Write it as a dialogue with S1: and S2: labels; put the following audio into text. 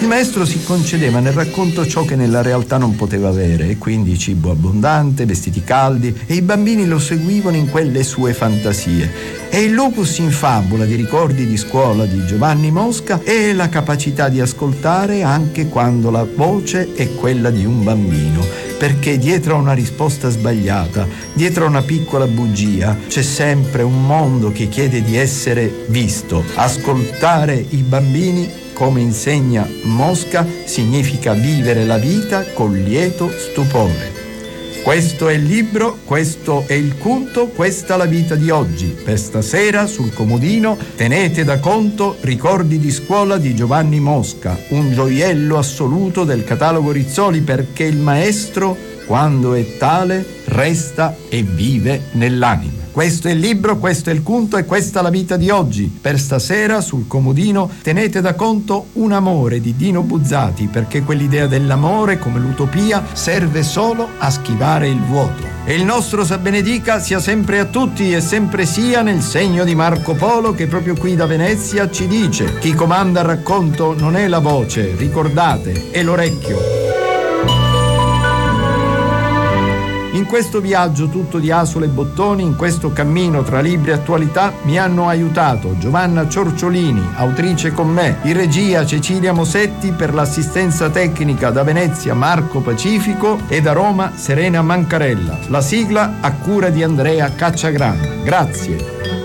S1: Il maestro si concedeva nel racconto ciò che nella realtà non poteva avere, e quindi cibo abbondante, vestiti caldi, e i bambini lo seguivano in quelle sue fantasie. E il locus in fabula di ricordi di scuola di Giovanni Mosca è la capacità di ascoltare anche quando la voce è quella di un bambino, perché dietro a una risposta sbagliata, dietro a una piccola bugia, c'è sempre un mondo che chiede di essere visto. Ascoltare i bambini, come insegna Mosca, significa vivere la vita con lieto stupore. Questo è il libro, questo è il culto, questa la vita di oggi. Per stasera sul comodino tenete da conto Ricordi di scuola di Giovanni Mosca, un gioiello assoluto del catalogo Rizzoli, perché il maestro, quando è tale, resta e vive nell'anima. Questo è il libro, questo è il culto e questa la vita di oggi. Per stasera sul comodino tenete da conto Un amore di Dino Buzzati, perché quell'idea dell'amore come l'utopia serve solo a schivare il vuoto. E il nostro sa benedica sia sempre a tutti e sempre sia nel segno di Marco Polo, che proprio qui da Venezia ci dice: chi comanda il racconto non è la voce, ricordate, è l'orecchio. In questo viaggio tutto di asole e bottoni, in questo cammino tra libri e attualità, mi hanno aiutato Giovanna Ciorciolini, autrice con me, in regia Cecilia Mosetti, per l'assistenza tecnica da Venezia Marco Pacifico e da Roma Serena Mancarella. La sigla a cura di Andrea Cacciagrana. Grazie.